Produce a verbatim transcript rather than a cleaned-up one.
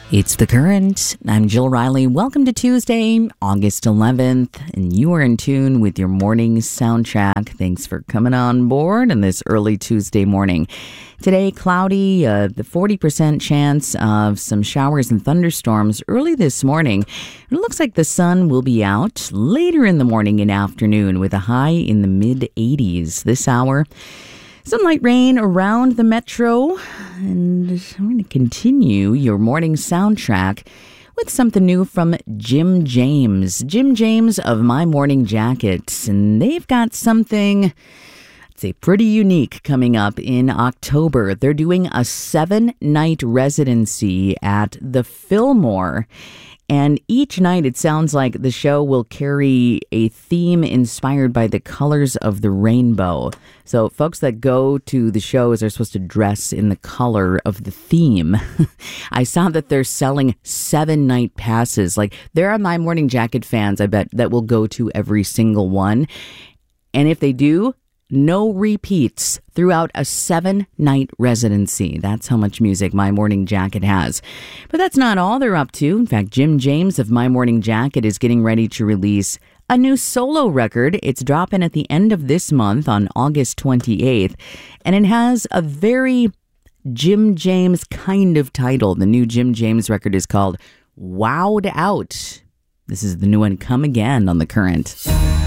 It's The Current. I'm Jill Riley. Welcome to Tuesday, August eleventh, and you are in tune with your morning soundtrack. Thanks for coming on board on this early Tuesday morning. Today, cloudy, uh, the forty percent chance of some showers and thunderstorms early this morning. It looks like the sun will be out later in the morning and afternoon with a high in the mid eighties this hour. Some light rain around the metro, and I'm going to continue your morning soundtrack with something new from Jim James. Jim James of My Morning Jacket, and they've got something, I'd say, pretty unique coming up in October. They're doing a seven-night residency at the Fillmore. And each night, it sounds like the show will carry a theme inspired by the colors of the rainbow. So folks that go to the shows are supposed to dress in the color of the theme. I saw that they're selling seven-night passes. Like, there are My Morning Jacket fans, I bet, that will go to every single one. And if they do, no repeats throughout a seven-night residency. That's how much music My Morning Jacket has. But that's not all they're up to. In fact, Jim James of My Morning Jacket is getting ready to release a new solo record. It's dropping at the end of this month on August twenty-eighth. And it has a very Jim James kind of title. The new Jim James record is called Wowed Out. This is the new one, Come Again, on The Current.